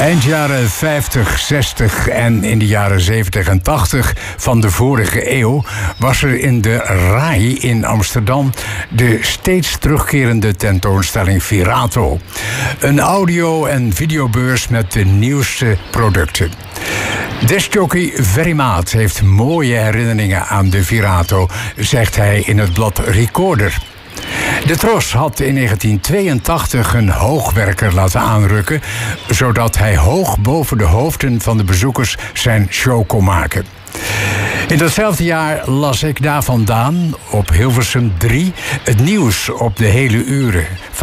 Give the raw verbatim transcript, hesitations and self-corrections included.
Eind jaren vijftig, zestig en in de jaren zeventig en tachtig van de vorige eeuw was er in de RAI in Amsterdam de steeds terugkerende tentoonstelling Virato. Een audio- en videobeurs met de nieuwste producten. Discjockey Ferry Maat heeft mooie herinneringen aan de Virato, zegt hij in het blad Recorder. De Tros had in negentien tweeëntachtig een hoogwerker laten aanrukken, zodat hij hoog boven de hoofden van de bezoekers zijn show kon maken. In datzelfde jaar las ik daar vandaan op Hilversum drie het nieuws op de hele uren.